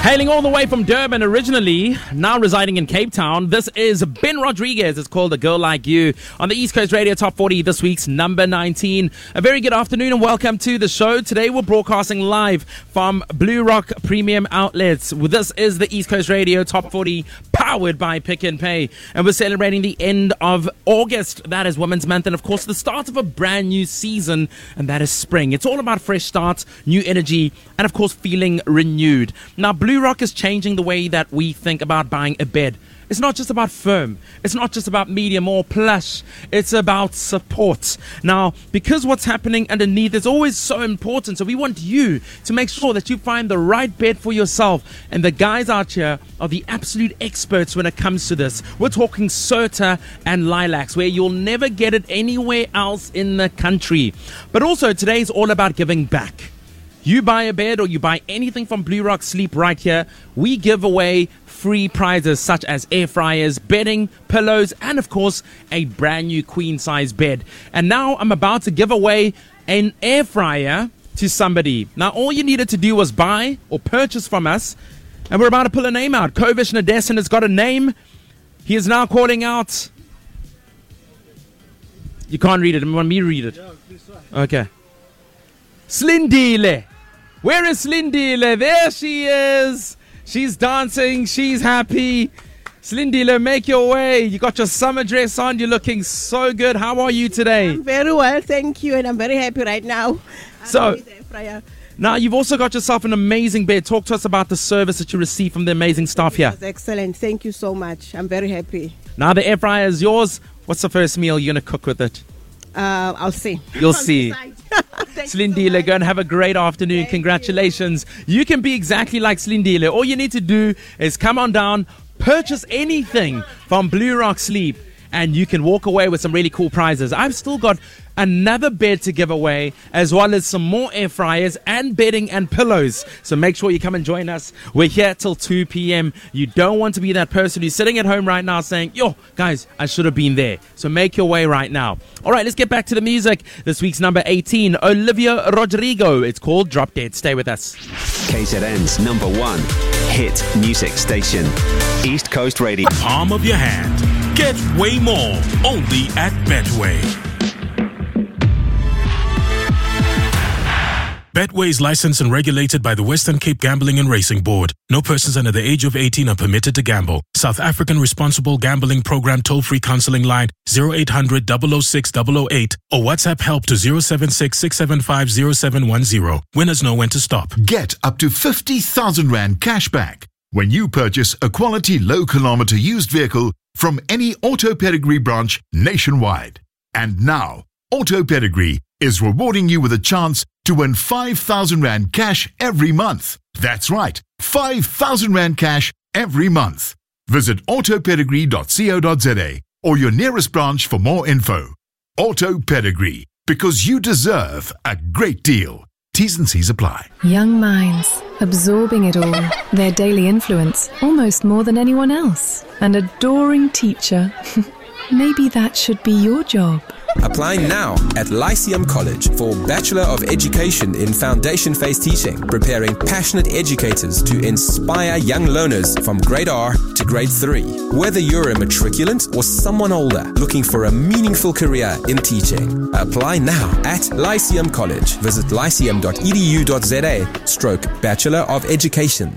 Hailing all the way from Durban originally, now residing in Cape Town, this is Ben Rodriguez. It's called A Girl Like You on the East Coast Radio Top 40, this week's number 19. A very good afternoon and welcome to the show. Today we're broadcasting live from Blue Rock Premium Outlets. This is the East Coast Radio Top 40 powered by Pick n Pay. And we're celebrating the end of August. That is Women's Month and of course the start of a brand new season, and that is spring. It's all about fresh starts, new energy, and of course feeling renewed. Now Blue Rock is changing the way that we think about buying a bed. It's not just about firm. It's not just about medium or plush. It's about support. Now, because what's happening underneath is always so important, so we want you to make sure that you find the right bed for yourself. And the guys out here are the absolute experts when it comes to this. We're talking Serta and Lilacs, where you'll never get it anywhere else in the country. But also, today's all about giving back. You buy a bed or you buy anything from Blue Rock Sleep right here, we give away free prizes such as air fryers, bedding, pillows, and of course, a brand new queen size bed. And now I'm about to give away an air fryer to somebody. Now, all you needed to do was buy or purchase from us, and we're about to pull a name out. Kovish Nadesan has got a name. He is now calling out. You can't read it. I want me to read it. Okay. Slindile. Where is Slindile? There she is. She's dancing. She's happy. Slindile, make your way. You got your summer dress on. You're looking so good. How are you today? I'm very well, thank you. And I'm very happy right now. Now you've also got yourself an amazing bed. Talk to us about the service that you receive from the amazing staff here. That's excellent. Thank you so much. I'm very happy. Now the air fryer is yours. What's the first meal you're going to cook with it? I'll see. You'll see. Slindile, go and have a great afternoon. Thank Congratulations. You can be exactly like Slindile. All you need to do is come on down, purchase anything from Blue Rock Sleep, and you can walk away with some really cool prizes. I've still got another bed to give away, as well as some more air fryers and bedding and pillows. So make sure you come and join us. We're here till 2 p.m. You don't want to be that person who's sitting at home right now saying, yo, guys, I should have been there. So make your way right now. All right, let's get back to the music. This week's number 18, Olivia Rodrigo. It's called Drop Dead. Stay with us. KZN's number one hit music station, East Coast Radio. Palm of your hand. Get way more only at Betway. Betway is licensed and regulated by the Western Cape Gambling and Racing Board. No persons under the age of 18 are permitted to gamble. South African Responsible Gambling Program toll-free counseling line 0800 006 008 or WhatsApp help to 076 675 0710. Winners know when to stop. Get up to 50,000 Rand cash back when you purchase a quality low-kilometer used vehicle from any Auto Pedigree branch nationwide. And now, Auto Pedigree is rewarding you with a chance to win 5,000 Rand cash every month. That's right, 5,000 Rand cash every month. Visit autopedigree.co.za or your nearest branch for more info. Auto Pedigree, because you deserve a great deal. T's and C's apply. Young minds, absorbing it all. Their daily influence, almost more than anyone else. An adoring teacher. Maybe that should be your job. Apply now at Lyceum College for Bachelor of Education in Foundation Phase Teaching, preparing passionate educators to inspire young learners from grade R to grade 3. Whether you're a matriculant or someone older looking for a meaningful career in teaching, apply now at Lyceum College. Visit lyceum.edu.za/Bachelor of Education.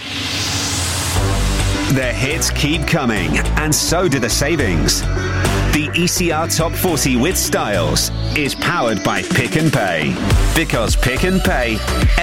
The hits keep coming, and so do the savings. The ECR Top 40 with Styles is powered by Pick n Pay. Because Pick n Pay